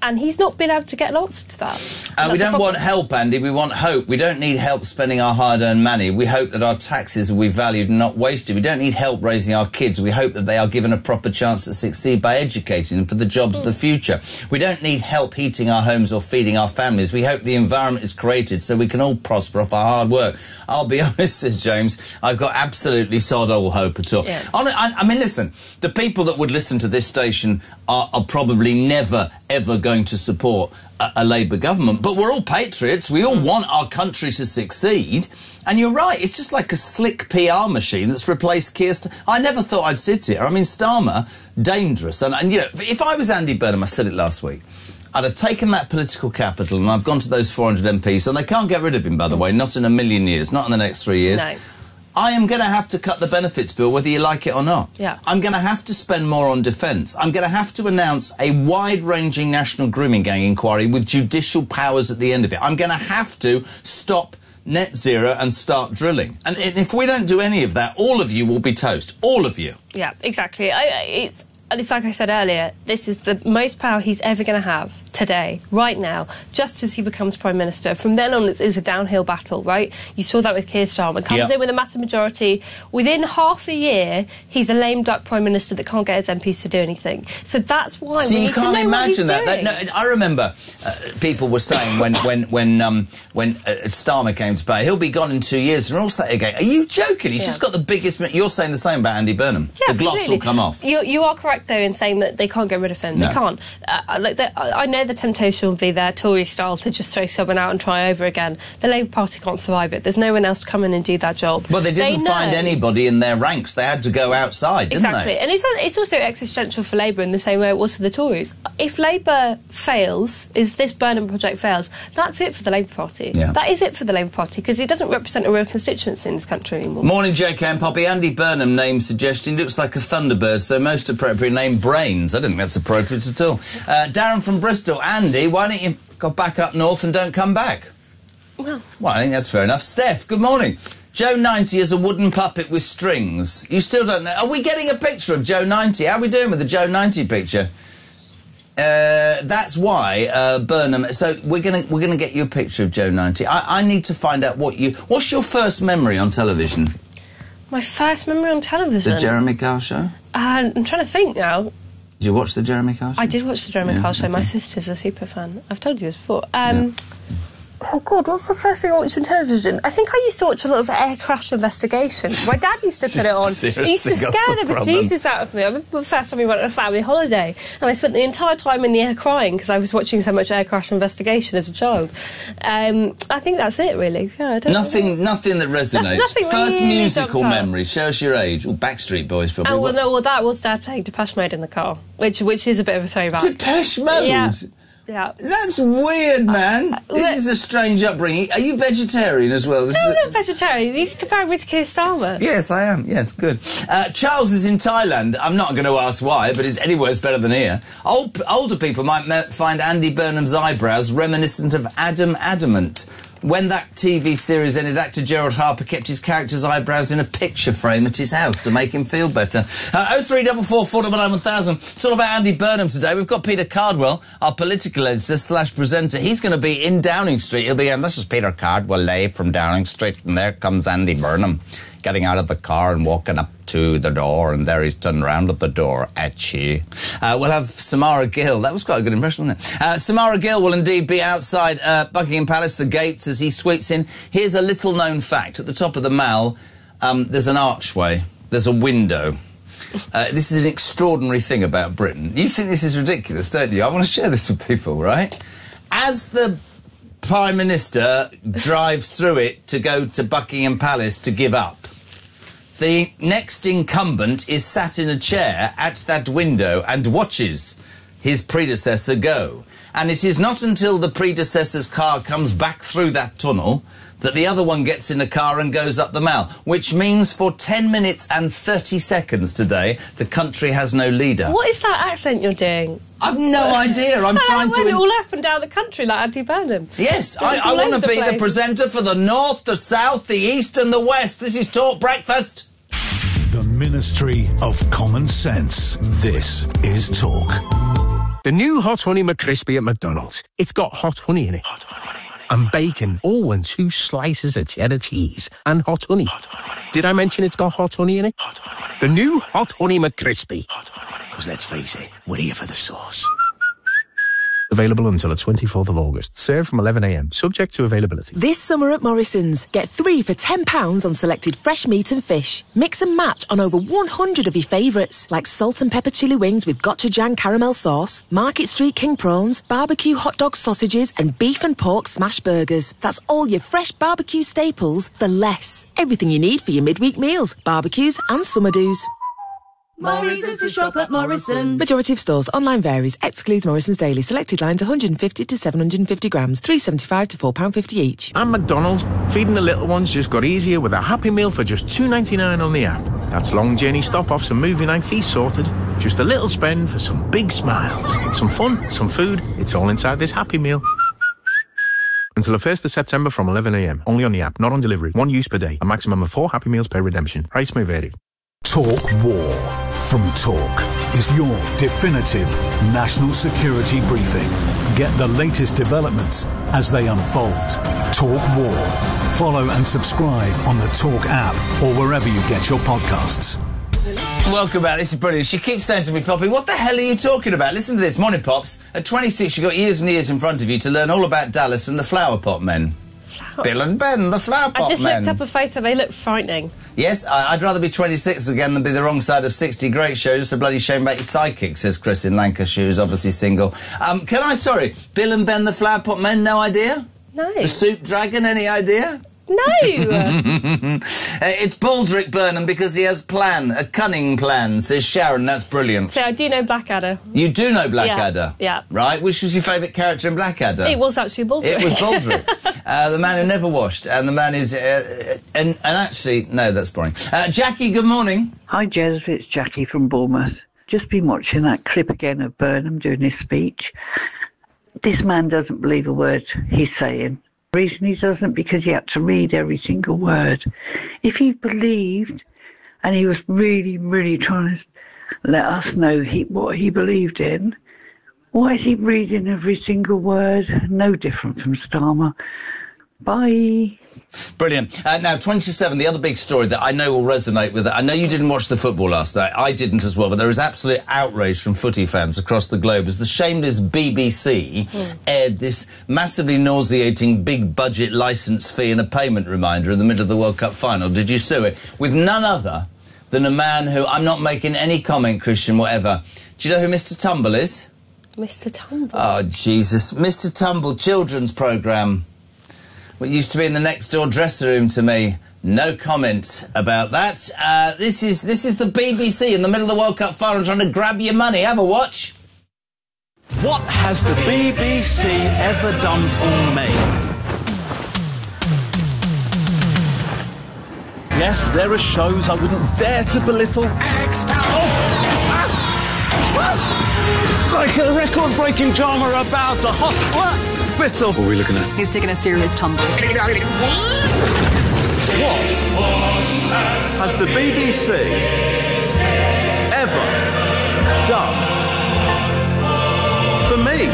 And he's not been able to get an answer to that. We don't want help, Andy. We want hope. We don't need help spending our hard-earned money. We hope that our taxes will be valued and not wasted. We don't need help raising our kids. We hope that they are given a proper chance to succeed by educating them for the jobs of the future. We don't need help heating our homes or feeding our families. We hope the environment is created so we can all prosper off our hard work. I'll be honest, says James, I've got absolutely sod all hope at all. Yeah. I mean, listen, the people that would listen to this station are probably never, ever going to support a Labour government. But we're all patriots. We all want our country to succeed. And you're right, it's just like a slick PR machine that's replaced Keir Starmer. I never thought I'd sit here. I mean, Starmer, dangerous. And you know, if I was Andy Burnham, I said it last week, I'd have taken that political capital and I've gone to those 400 MPs, and they can't get rid of him, by the way, not in a million years, not in the next 3 years. No. I am going to have to cut the benefits bill, whether you like it or not. Yeah. I'm going to have to spend more on defence. I'm going to have to announce a wide-ranging national grooming gang inquiry with judicial powers at the end of it. I'm going to have to stop net zero and start drilling. And if we don't do any of that, all of you will be toast. All of you. Yeah, exactly. It's like I said earlier, this is the most power he's ever going to have today, right now, just as he becomes Prime Minister. From then on, it's a downhill battle, right? You saw that with Keir Starmer. Comes in with a massive majority. Within half a year, he's a lame duck Prime Minister that can't get his MPs to do anything. So that's why we need to know what he's doing. You can't imagine that. No, I remember people were saying when Starmer came to power, he'll be gone in 2 years. And we're all saying again, are you joking? He's just got the biggest... You're saying the same about Andy Burnham. Yeah, the gloss will come off. You are correct, though, in saying that they can't get rid of him. No. They can't. I know the temptation will be there, Tory style, to just throw someone out and try over again. The Labour Party can't survive it. There's no one else to come in and do that job. Well, they didn't find anybody in their ranks. They had to go outside, didn't they? And it's also existential for Labour in the same way it was for the Tories. If Labour fails, if this Burnham project fails, that's it for the Labour Party. Yeah. That is it for the Labour Party, because it doesn't represent a real constituency in this country anymore. Morning, JK and Poppy. Andy Burnham name suggestion looks like a Thunderbird, so most appropriate name Brains. I don't think that's appropriate at all. Darren from Bristol. Andy, why don't you go back up north and don't come back? Well, I think that's fair enough. Steph, good morning. Joe 90 is a wooden puppet with strings. You still don't know. Are we getting a picture of Joe 90? How are we doing with the Joe 90 picture? That's why Burnham. So we're gonna get you a picture of Joe 90. I need to find out what's your first memory on television? My first memory on television. The Jeremy Kyle Show. I'm trying to think now. Did you watch the Jeremy Kyle Show? I did watch the Jeremy Kyle Show. Okay. My sister's a super fan. I've told you this before. Oh, God, what's the first thing I watched on television? I think I used to watch a lot of air crash investigations. My dad used to put it on. He used to scare the bejesus out of me. I remember the first time we went on a family holiday, and I spent the entire time in the air crying because I was watching so much air crash investigation as a child. I think that's it, really. Yeah, I don't nothing that resonates. Nothing first really musical memory. Show us your age. Oh, Backstreet Boys, probably. Oh, well, no, that was Dad playing Depeche Mode in the car, which is a bit of a throwback. Depeche Mode? Yeah. Yeah. That's weird, man. This is a strange upbringing. Are you vegetarian as well? No, I'm not vegetarian. You can compare me to Keir Starmer. Yes, I am. Yes, good. Charles is in Thailand. I'm not going to ask why, but it's anywhere's better than here. Older people might find Andy Burnham's eyebrows reminiscent of Adam Adamant. When that TV series ended, actor Gerald Harper kept his character's eyebrows in a picture frame at his house to make him feel better. 0344 499 1000. It's all about Andy Burnham today. We've got Peter Cardwell, our political editor / presenter. He's going to be in Downing Street. He'll be in. This is Peter Cardwell live from Downing Street, and there comes Andy Burnham, getting out of the car and walking up to the door, and there he's turned round at the door at you. We'll have Samara Gill. That was quite a good impression, wasn't it? Samara Gill will indeed be outside Buckingham Palace, the gates, as he sweeps in. Here's a little-known fact. At the top of the Mall, there's an archway. There's a window. This is an extraordinary thing about Britain. You think this is ridiculous, don't you? I want to share this with people, right? As the Prime Minister drives through it to go to Buckingham Palace to give up, the next incumbent is sat in a chair at that window and watches his predecessor go. And it is not until the predecessor's car comes back through that tunnel that the other one gets in a car and goes up the Mall, which means for 10 minutes and 30 seconds today, the country has no leader. What is that accent you're doing? I've no idea. I'm trying to... all up and down the country like Andy Burnham. Yes, I want to be the presenter for the North, the South, the East and the West. This is Talk Breakfast. The Ministry of Common Sense. This is Talk. The new Hot Honey McCrispy at McDonald's. It's got hot honey in it. And bacon, and 2 slices of cheddar cheese. And hot honey. Did I mention it's got hot honey in it? The new Hot Honey McCrispy. Because let's face it, we're here for the sauce. Available until the 24th of August. Served from 11 a.m. Subject to availability. This summer at Morrison's, get 3 for £10 on selected fresh meat and fish. Mix and match on over 100 of your favourites, like salt and pepper chili wings with gochujang caramel sauce, Market Street king prawns, barbecue hot dog sausages, and beef and pork smash burgers. That's all your fresh barbecue staples for less. Everything you need for your midweek meals, barbecues and summer do's. Morrison's to shop at Morrison's. Majority of stores. Online varies. Excludes Morrison's Daily. Selected lines 150 to 750 grams. £3.75 to £4.50 each. And McDonald's, feeding the little ones just got easier with a Happy Meal for just $2.99 on the app. That's long journey stop-offs and movie night feast sorted. Just a little spend for some big smiles. Some fun, some food. It's all inside this Happy Meal. Until the 1st of September from 11 a.m. Only on the app, not on delivery. 1 use per day. A maximum of 4 Happy Meals per redemption. Price may vary. Talk War from Talk is your definitive national security briefing. Get the latest developments as they unfold. Talk War. Follow and subscribe on the Talk app or wherever you get your podcasts. Welcome back. This is brilliant. She keeps saying to me, Poppy, what the hell are you talking about? Listen to this. Morning, Pops. At 26, you've got years and years in front of you to learn all about Dallas and the Flower Pot Men. Bill and Ben, the Flower Pot Men. I just looked up a photo. They look frightening. Yes, I'd rather be 26 again than be the wrong side of 60. Great show. Just a bloody shame about your sidekick, says Chris in Lancashire, who's obviously single. Bill and Ben, the Flower Pot Men, no idea? No. The Soup Dragon, any idea? No! It's Baldrick Burnham because he has a cunning plan, says Sharon. That's brilliant. So I do know Blackadder. You do know Blackadder? Yeah. Right, which was your favourite character in Blackadder? It was actually Baldrick. It was Baldrick. The man who never washed, and the man who's... and actually, no, that's boring. Jackie, good morning. Hi, Jez, it's Jackie from Bournemouth. Just been watching that clip again of Burnham doing his speech. This man doesn't believe a word he's saying. The reason he doesn't, because he had to read every single word. If he believed, and he was really, really trying to let us know what he believed in, why is he reading every single word? No different from Starmer. Bye. Brilliant. Now, 27, the other big story that I know will resonate with it. I know you didn't watch the football last night. I didn't as well, but there is absolute outrage from footy fans across the globe as the shameless BBC aired this massively nauseating big budget licence fee and a payment reminder in the middle of the World Cup final. Did you sue it? With none other than a man who, I'm not making any comment, Christian, whatever. Do you know who Mr. Tumble is? Mr. Tumble? Oh, Jesus. Mr. Tumble, children's programme. What used to be in the next door dressing room to me. No comment about that. This is the BBC in the middle of the World Cup final trying to grab your money. Have a watch. What has the BBC ever done for me? Yes, there are shows I wouldn't dare to belittle. Like a record-breaking drama about a hospital. What are we looking at? He's taking a serious tumble. What has the BBC ever done for me?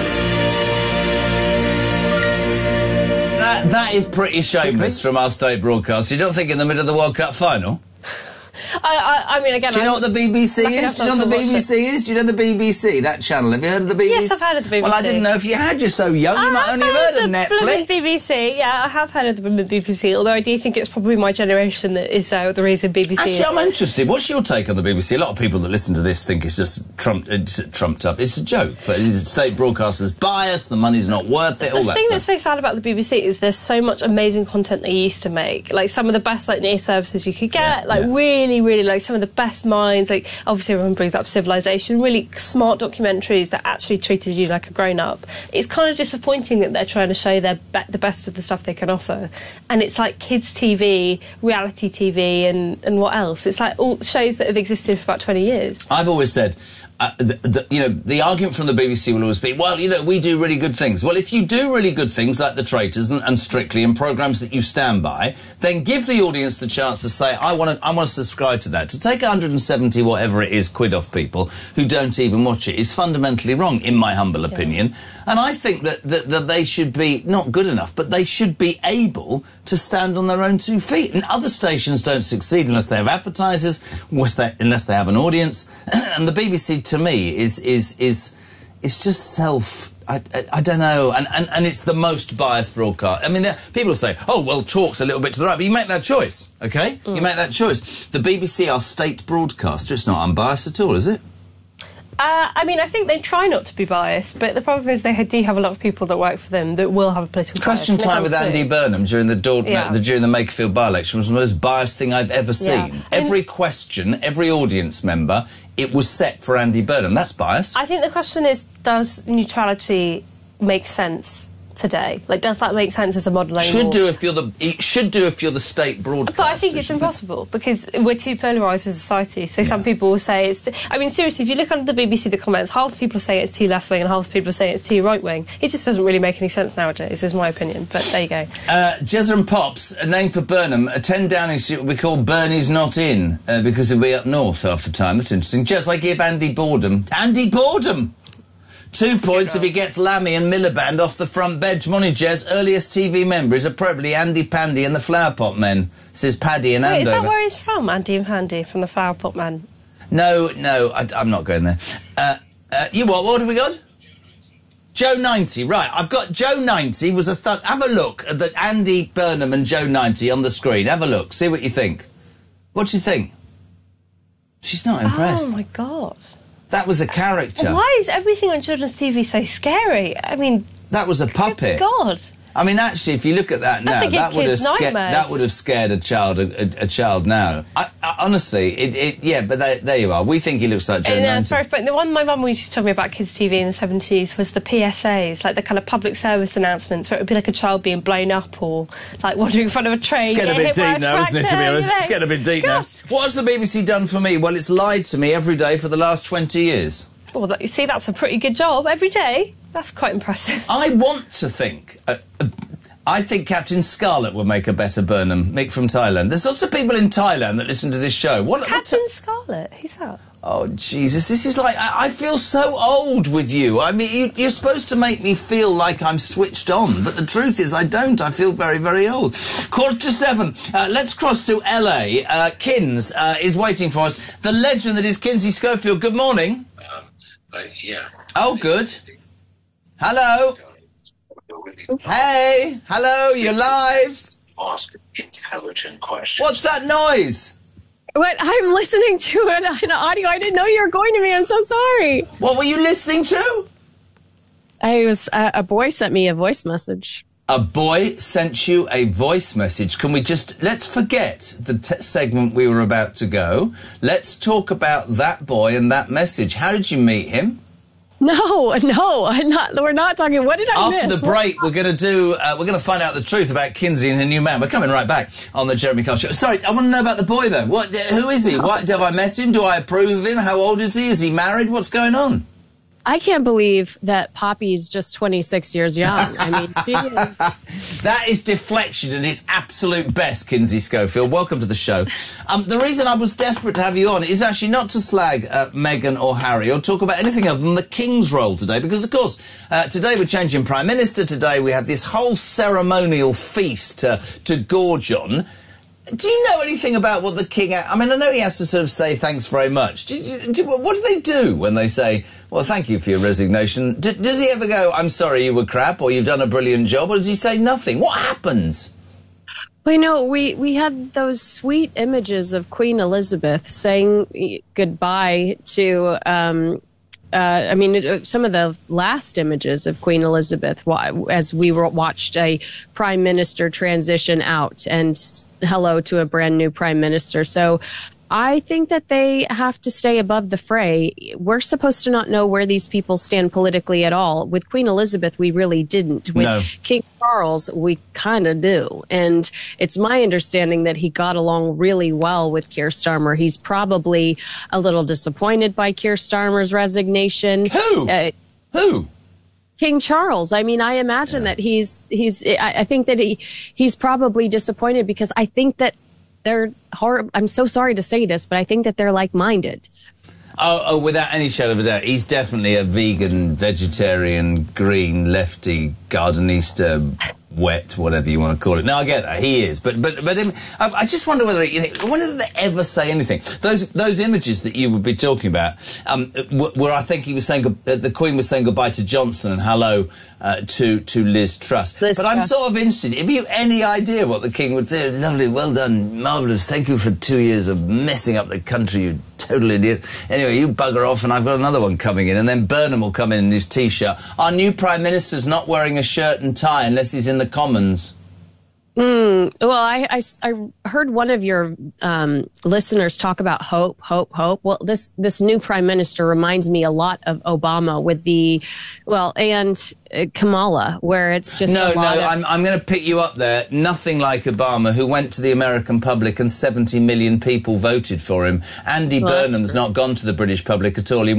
That is pretty shameless from our state broadcast. You don't think in the middle of the World Cup final? I mean, again... Do you know what the BBC is? Do you know what the BBC is? Do you know the BBC, that channel? Have you heard of the BBC? Yes, I've heard of the BBC. Well, I didn't know if you had. You're so young, you might only have heard of Netflix. BBC, yeah, I have heard of the BBC, although I do think it's probably my generation that is the reason BBC Actually, is... I'm interested. What's your take on the BBC? A lot of people that listen to this think it's just trumped up. It's a joke. State broadcasters bias, the money's not worth it, all that stuff. The thing that's so sad about the BBC is there's so much amazing content they used to make. Like, some of the best, like, news services you could get. Really, really, like, some of the best minds. Like, obviously everyone brings up Civilization. Really smart documentaries that actually treated you like a grown-up. It's kind of disappointing that they're trying to show the best of the stuff they can offer. And it's like kids' TV, reality TV, and what else? It's like all shows that have existed for about 20 years. I've always said, the argument from the BBC will always be, well, we do really good things. Well, if you do really good things like The Traitors and Strictly and programmes that you stand by, then give the audience the chance to say, I want to subscribe to that. To take 170 whatever it is quid off people who don't even watch it is fundamentally wrong, in my humble opinion. And I think that they should be not good enough, but they should be able to stand on their own 2 feet. And other stations don't succeed unless they have advertisers, unless they have an audience. And the BBC, to me, is just self. I don't know, and it's the most biased broadcast. I mean, people say, oh, well, talk's a little bit to the right, but you make that choice, OK? You make that choice. The BBC are state broadcaster. It's not unbiased at all, is it? I mean, I think they try not to be biased, but the problem is they do have a lot of people that work for them that will have a political bias. Question Time with Andy Burnham during the Makerfield by-election was the most biased thing I've ever seen. Yeah. Every question, every audience member, it was set for Andy Burnham. That's biased. I think the question is, does neutrality make sense today? Like, does that make sense as a model anymore? It should do if you're the state broadcaster. But I think it's impossible because we're too polarised as a society. So some people will say it's... I mean, seriously, if you look under the BBC, the comments, half the people say it's too left-wing and half the people say it's too right-wing. It just doesn't really make any sense nowadays, is my opinion. But there you go. Jezza and Pops, a name for Burnham. 10 Downing Street will be called Bernie's Not In because he'll be up north half the time. That's interesting. Jez, I give Andy Boredom. Andy Boredom! 2 points if he gets Lammy and Miliband off the front bench. Morning, Jez. Earliest TV member is appropriately Andy Pandy and the Flower Pot Men, says Paddy in Andover. Wait, is that where he's from, Andy and Pandy, from the Flower Pot Men? No, I'm not going there. What have we got? Joe 90, right. I've got Joe 90 was a have a look at the Andy Burnham and Joe 90 on the screen. Have a look. See what you think. What do you think? She's not impressed. Oh, my God. That was a character. Why is everything on children's TV so scary? I mean... That was a puppet. God. I mean, actually, if you look at that now, that would have scared a child now. Honestly, but there you are. We think he looks like Joe 90. Sorry, but the one my mum used to tell me about kids' TV in the 70s was the PSAs, like the kind of public service announcements, where it would be like a child being blown up or like wandering in front of a train. It's getting a bit deep now, isn't it, to be honest? It's getting a bit deep now. What has the BBC done for me? Well, it's lied to me every day for the last 20 years. Well, you see, that's a pretty good job every day. That's quite impressive. I want to think... I think Captain Scarlet would make a better Burnham. Mick from Thailand. There's lots of people in Thailand that listen to this show. Captain Scarlet? Who's that? Oh, Jesus, this is like... I feel so old with you. I mean, you're supposed to make me feel like I'm switched on, but the truth is I don't. I feel very, very old. 7:15. Let's cross to LA. Kins is waiting for us. The legend that is Kinsey Schofield. Good morning. Yeah. Oh, good. Hello. Hey. Hello, you're live. Ask intelligent questions. What's that noise? What? I'm listening to an audio. I didn't know you were going to me. I'm so sorry. What were you listening to? A boy sent me a voice message. A boy sent you a voice message. Can we let's forget the segment we were about to go. Let's talk about that boy and that message. How did you meet him? No, I'm not. We're not talking. What did I miss? After the break, we're going to find out the truth about Kinsey and her new man. We're coming right back on the Jeremy Kyle Show. Sorry, I want to know about the boy though. Who is he? Have I met him? Do I approve of him? How old is he? Is he married? What's going on? I can't believe that Poppy's just 26 years young. I mean, she is... That is deflection at its absolute best, Kinsey Schofield. Welcome to the show. The reason I was desperate to have you on is actually not to slag Meghan or Harry or talk about anything other than the King's role today, because, of course, today we're changing Prime Minister. Today we have this whole ceremonial feast to gorge on. Do you know anything about what the King... I mean, I know he has to sort of say thanks very much. What do they do when they say, well, thank you for your resignation? Does he ever go, I'm sorry you were crap, or you've done a brilliant job, or does he say nothing? What happens? Well, we had those sweet images of Queen Elizabeth saying goodbye to... some of the last images of Queen Elizabeth as we watched a prime minister transition out and hello to a brand new prime minister. So I think that they have to stay above the fray. We're supposed to not know where these people stand politically at all. With Queen Elizabeth, we really didn't. With King Charles, we kind of do. And it's my understanding that he got along really well with Keir Starmer. He's probably a little disappointed by Keir Starmer's resignation. Who? King Charles. I mean, I imagine that I think that he's probably disappointed because I think that they're horrible. I'm so sorry to say this, but I think that they're like-minded. Oh, without any shadow of a doubt. He's definitely a vegan, vegetarian, green, lefty, gardenista, wet, whatever you want to call it. No, I get that. He is. But I just wonder whether, when did they ever say anything? Those images that you would be talking about, where I think he was saying, the Queen was saying goodbye to Johnson and hello to Liz Truss. I'm sort of interested. Have you any idea what the King would say? Lovely, well done, marvellous. Thank you for 2 years of messing up the country, you total idiot. Anyway, you bugger off and I've got another one coming in. And then Burnham will come in his T-shirt. Our new Prime Minister's not wearing a shirt and tie unless he's in the Commons. Well, I heard one of your listeners talk about hope. Well, this new Prime Minister reminds me a lot of Obama with and Kamala, where it's just I'm going to pick you up there. Nothing like Obama, who went to the American public and 70 million people voted for him. Andy Burnham's not gone to the British public at all. He